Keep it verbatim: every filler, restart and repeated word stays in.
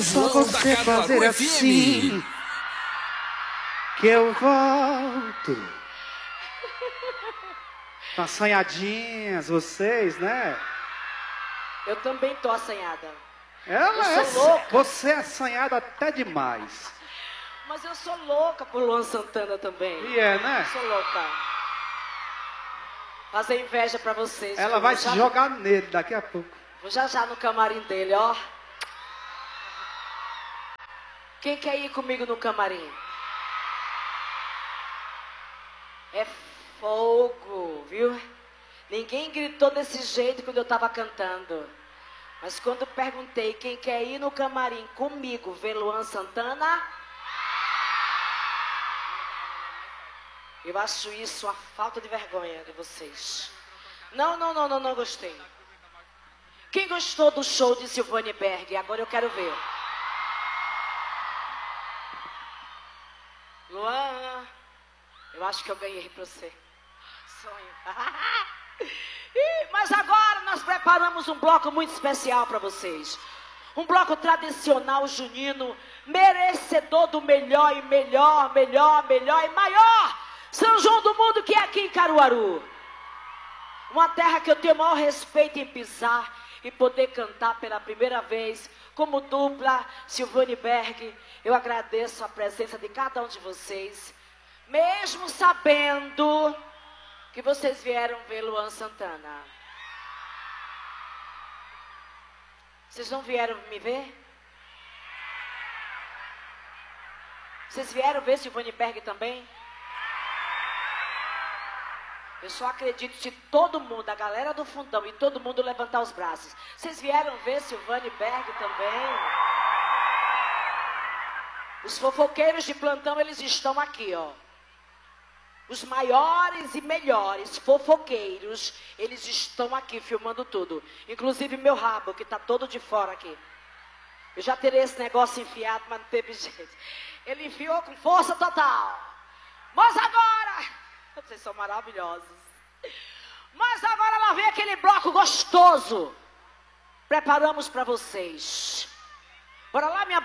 Só você fazer assim que eu volto. Tá assanhadinhas vocês, né? Eu também tô assanhada. Ela eu é sou louca. Você é assanhada até demais. Mas eu sou louca por Luan Santana também. E é, né? Sou louca. Fazer inveja pra vocês. Ela vai se jogar nele daqui a pouco. Vou já já no camarim dele, ó. Quem quer ir comigo no camarim? É fogo, viu? Ninguém gritou desse jeito quando eu tava cantando. Mas quando perguntei quem quer ir no camarim comigo ver Luan Santana, eu acho isso uma falta de vergonha de vocês. Não, não, não, não, não gostei. Quem gostou do show de Silvane Berg? Agora eu quero ver. Luan, eu acho que eu ganhei pra você. Sonho. Mas agora nós preparamos um bloco muito especial para vocês. Um bloco tradicional junino, merecedor do melhor e melhor, melhor, melhor e maior São João do mundo, que é aqui em Caruaru. Uma terra que eu tenho o maior respeito em pisar e poder cantar pela primeira vez como dupla Silvane Berg. Eu agradeço a presença de cada um de vocês, mesmo sabendo que vocês vieram ver Luan Santana. Vocês não vieram me ver? Vocês vieram ver Silvane Berg também? Eu só acredito se todo mundo, a galera do fundão e todo mundo levantar os braços. Vocês vieram ver Silvane Berg também? Os fofoqueiros de plantão, eles estão aqui, ó. Os maiores e melhores fofoqueiros, eles estão aqui filmando tudo. Inclusive meu rabo, que tá todo de fora aqui. Eu já terei esse negócio enfiado, mas não teve jeito. Ele enfiou com força total. Mas agora, vocês são maravilhosos. Mas agora lá vem aquele bloco gostoso. Preparamos para vocês. Bora lá, minha